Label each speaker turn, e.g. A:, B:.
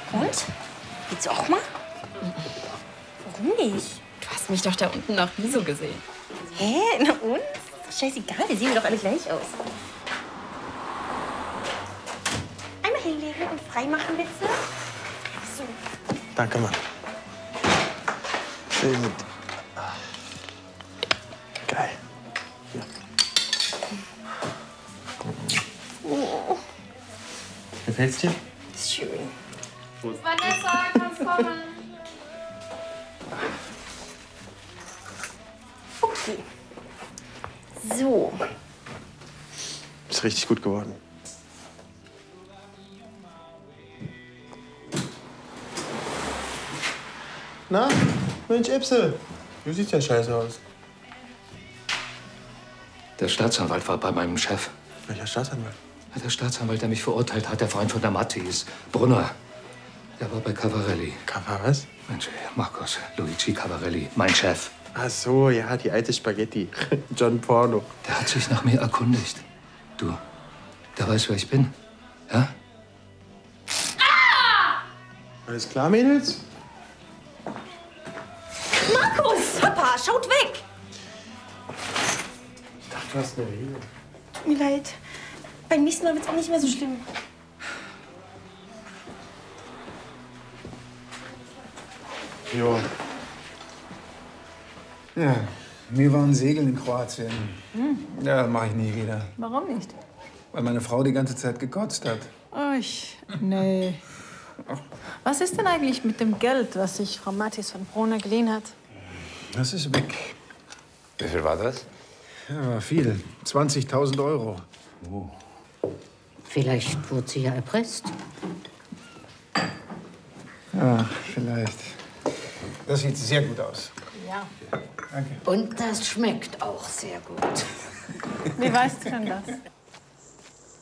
A: Und? Willst du auch mal? Warum nicht?
B: Du hast mich doch da unten noch nie so gesehen.
A: Hä? Na und? Ist doch scheißegal, wir sehen doch alle gleich aus. Einmal hinlegen und freimachen, bitte. So.
C: Danke, Mann. Sehr gut. Geil. Ja.
A: Oh.
C: Gefällt's dir?
A: Ist schön.
B: Vanessa, kannst kommen.
A: Okay. So.
C: Ist richtig gut geworden. Na, Mensch, Ipse. Du siehst ja scheiße aus.
D: Der Staatsanwalt war bei meinem Chef.
C: Welcher Staatsanwalt?
D: Der Staatsanwalt, der mich verurteilt hat, der Freund von der Matti ist. Brunner. Der war bei Cavarelli.
C: Kava was?
D: Mensch, Marcos, Luigi Cavarelli, mein Chef.
C: Ach so, ja, die alte Spaghetti. John Porno.
D: Der hat sich nach mir erkundigt. Du, der weiß, wer ich bin. Ja?
C: Alles klar, Mädels?
A: Markus! Papa, schaut weg!
C: Ich dachte, du hast eine Rede.
A: Tut mir leid. Beim nächsten Mal wird's auch nicht mehr so schlimm.
C: Jo.
E: Ja, wir waren segeln in Kroatien. Ja, das mache ich nie wieder.
F: Warum nicht?
E: Weil meine Frau die ganze Zeit gekotzt hat.
F: Nee. Was ist denn eigentlich mit dem Geld, was sich Frau Mattis von Brunner geliehen hat?
E: Das ist weg.
G: Wie viel war das?
E: Ja, war viel. 20.000 Euro.
H: Vielleicht wurde sie ja erpresst.
E: Ja, vielleicht. Das sieht sehr gut aus.
F: Ja.
E: Danke.
H: Und das schmeckt auch sehr gut.
F: Wie weißt du denn das?